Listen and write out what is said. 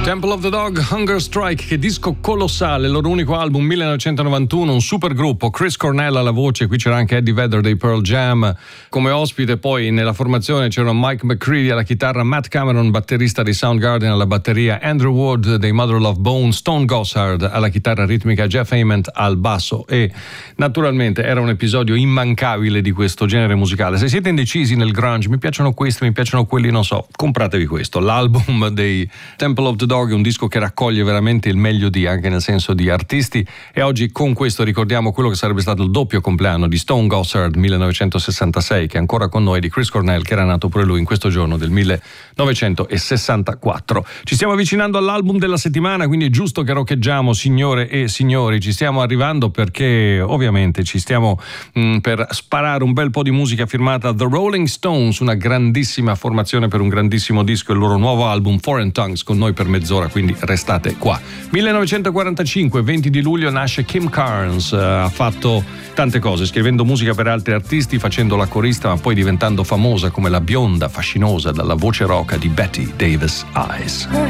Temple of the Dog, Hunger Strike, che disco colossale, il loro unico album 1991, un super gruppo, Chris Cornell alla voce, qui c'era anche Eddie Vedder dei Pearl Jam come ospite, poi nella formazione c'erano Mike McCready alla chitarra, Matt Cameron batterista dei Soundgarden alla batteria, Andrew Wood dei Mother Love Bone, Stone Gossard alla chitarra ritmica, Jeff Ament al basso, e naturalmente era un episodio immancabile di questo genere musicale. Se siete indecisi nel grunge, mi piacciono questi, mi piacciono quelli, non so, compratevi questo, l'album dei Temple of the Dog, è un disco che raccoglie veramente il meglio di, anche nel senso di artisti, e oggi con questo ricordiamo quello che sarebbe stato il doppio compleanno di Stone Gossard 1966, che è ancora con noi, di Chris Cornell, che era nato pure lui in questo giorno del 1964. Ci stiamo avvicinando all'album della settimana, quindi è giusto che roccheggiamo, signore e signori, ci stiamo arrivando perché ovviamente ci stiamo per sparare un bel po' di musica firmata The Rolling Stones, una grandissima formazione per un grandissimo disco, il loro nuovo album Foreign Tongues, con noi per mezz'ora, quindi restate qua. 1945, 20 di luglio, nasce Kim Carnes, ha fatto tante cose, scrivendo musica per altri artisti, facendo la corista, ma poi diventando famosa come la bionda fascinosa dalla voce roca di Betty Davis Eyes.